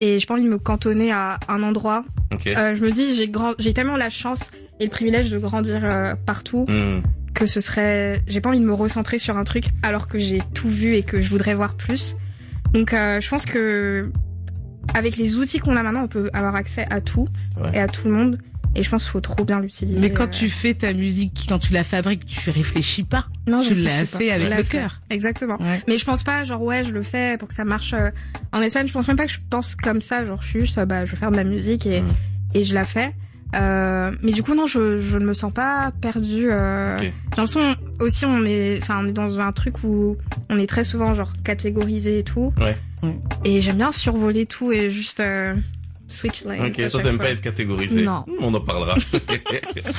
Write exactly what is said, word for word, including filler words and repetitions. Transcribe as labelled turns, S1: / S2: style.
S1: et j'ai pas envie de me cantonner à un endroit.
S2: Okay.
S1: Euh, je me dis, j'ai grand, j'ai tellement la chance et le privilège de grandir euh, partout
S2: Mm.
S1: que ce serait, j'ai pas envie de me recentrer sur un truc alors que j'ai tout vu et que je voudrais voir plus. Donc, euh, je pense que avec les outils qu'on a maintenant, on peut avoir accès à tout
S2: Ouais.
S1: et à tout le monde. Et je pense qu'il faut trop bien l'utiliser.
S3: Mais quand
S1: euh...
S3: tu fais ta musique, quand tu la fabriques, tu réfléchis pas.
S1: non,
S3: tu
S1: je
S3: l'as
S1: réfléchis pas.
S3: fait avec
S1: Je l'ai
S3: le
S1: fait.
S3: cœur.
S1: Exactement.
S3: Ouais.
S1: Mais je pense pas, genre, ouais, je le fais pour que ça marche euh, en Espagne. Je pense même pas que je pense comme ça. Genre, je suis juste, euh, bah, je vais faire de la musique et,
S2: Mm.
S1: et je la fais. Euh, mais du coup, non, je, je ne me sens pas perdue. Euh...
S2: Okay.
S1: J'ai l'impression aussi, on est, enfin, on est dans un truc où on est très souvent, genre, catégorisé et tout.
S2: Ouais.
S1: Et j'aime bien survoler tout et juste euh, switch lanes.
S2: Ok,
S1: à
S2: toi
S1: chaque
S2: t'aimes
S1: fois.
S2: pas être catégorisé.
S1: Non.
S2: On en parlera.